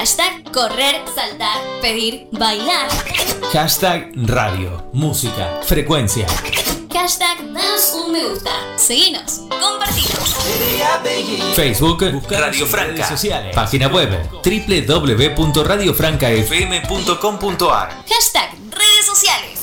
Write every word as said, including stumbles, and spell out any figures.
Hashtag correr, saltar, pedir, bailar. Hashtag radio, música, frecuencia. Hashtag danos un me gusta. Seguinos, compartimos. Facebook, Buscar Radio Franca. Redes sociales. Página web, doble u doble u doble u punto radio franca f m punto com punto a r. Hashtag redes sociales.